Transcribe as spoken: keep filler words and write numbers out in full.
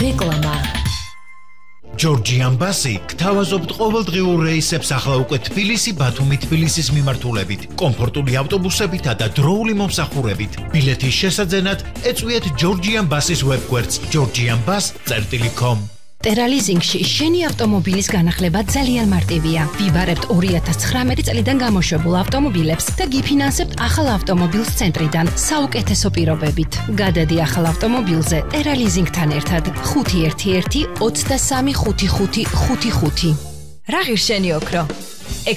რეკლამა. Georgian Basi გთავაზობთ ყოველდღიურ რეისებს ახლა უკვე თბილისი ბათუმი თბილისის მიმართულებით, კომფორტული ავტობუსებითა და დროული მომსახურებით. ბილეთის შესაძენად ეწვიეთ Georgian Basi-ს ვებგვერდს georgian bus dot com. ტერალიზინგში შენი ავტომობილის განახლება ძალიან მარტივია. ვიბარებთ ორი ათას ცხრამეტი წლიდან გამოშვებულ ავტომობილებს და გიფინანსებთ ახალ ავტომობილს ცენტრიდან საუკეთესო პირობებით. გადადი ახალ ავტომობილზე ტერალიზინგთან ერთად ხუთი ერთი ერთი ოცდასამი ხუთი ხუთი ხუთი ხუთი. რა ღირს შენი ოქრო?